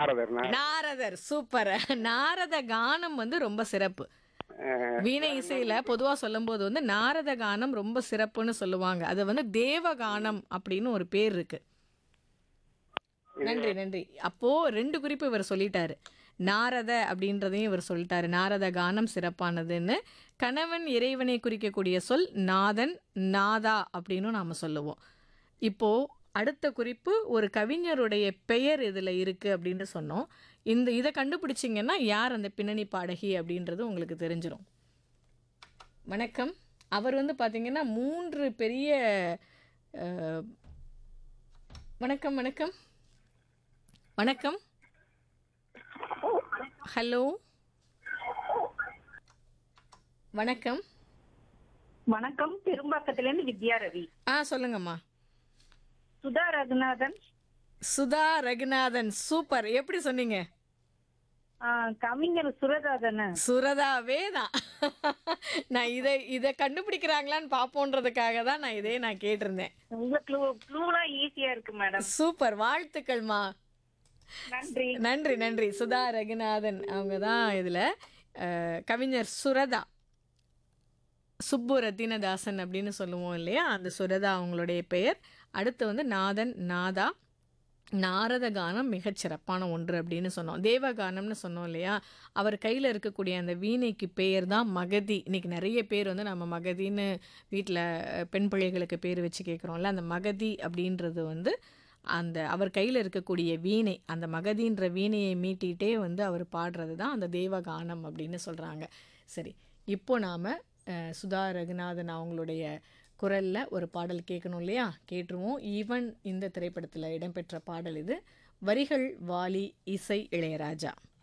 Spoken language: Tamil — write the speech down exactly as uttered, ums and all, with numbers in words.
நாரதர் நாரதர். நாரதர் சூப்பர். நாரத கானம் வந்து ரொம்ப சிறப்பு. அஹ், வீணை இசையில பொதுவா சொல்லும்போது வந்து நாரத கானம் ரொம்ப சிறப்புன்னு சொல்லுவாங்க. அது வந்து தேவகானம் அப்படின்னு ஒரு பேர் இருக்கு. நன்றி நன்றி. அப்போ ரெண்டு குறிப்பு இவர் சொல்லிட்டாரு. நாரத அப்படின்றதையும் இவர் சொல்லிட்டாரு. நாரத கானம் சிறப்பானதுன்னு. கணவன் இறைவனை குறிக்கக்கூடிய சொல் நாதன், நாதா அப்படின்னு நாம சொல்லுவோம். இப்போ அடுத்த குறிப்பு ஒரு கவிஞருடைய பெயர் இதுல இருக்கு அப்படின்னு சொன்னோம். இந்த இதை கண்டுபிடிச்சிங்கன்னா யார் அந்த பின்னணி பாடகி அப்படின்றது உங்களுக்கு தெரிஞ்சிரும். வணக்கம். அவர் வந்து பார்த்தீங்கன்னா மூன்று பெரிய அஹ், வணக்கம் வணக்கம் வணக்கம் ஹலோ வணக்கம். வணக்கம். பெரும்பாக்கத்துல இருந்து வித்யா ரவி. ஆ சொல்லுங்கம்மா. சுதா ரகுநாதன். சுதா ரகுநாதன் சூப்பர். எப்படி சொன்னீங்க? ஆ, கவிஞர் சுரதாதன். சுரதாவே தான். நான் இதை இதை கண்டுபிடிக்கிறாங்களான்னு பார்ப்போன்றதுக்காக தான் நான் இதே நான் கேட்டிருந்தேன். உங்க க்ளூ க்ளூலாம் ஈஸியா இருக்கு மேடம். சூப்பர், வாழ்த்துக்கள்மா. நன்றி. நன்றி நன்றி. சுதா ரகுநாதன் அவங்க தான் இதில் கவிஞர் சுரதா, சுப்பு ரத்தினதாசன் அப்படின்னு சொல்லுவோம் இல்லையா, அந்த சுரதா அவங்களுடைய பெயர். அடுத்து வந்து நாதன், நாதா. நாரத கானம் மிகச் சிறப்பான ஒன்று அப்படின்னு சொன்னோம். தேவகானம்னு சொன்னோம் இல்லையா, அவர் கையில் இருக்கக்கூடிய அந்த வீணைக்கு பெயர் தான் மகதி. இன்னைக்கு நிறைய பேர் வந்து நம்ம மகதின்னு வீட்டில் பெண் பிள்ளைகளுக்கு பேர் வச்சு கேட்குறோம்ல, அந்த மகதி அப்படின்றது வந்து அந்த அவர் கையில் இருக்கக்கூடிய வீணை, அந்த மகதின்ற வீணையை மீட்டிகிட்டே வந்து அவர் பாடுறது தான் அந்த தேவகானம் அப்படின்னு சொல்கிறாங்க. சரி, இப்போ நாம் சுதா ரகுநாதன் அவங்களுடைய குரலில் ஒரு பாடல் கேட்கணும் இல்லையா, கேட்டுருவோம். ஈவன் இந்த திரைப்படத்தில் இடம்பெற்ற பாடல் இது. வரிகள் வாலி, இசை இளையராஜா.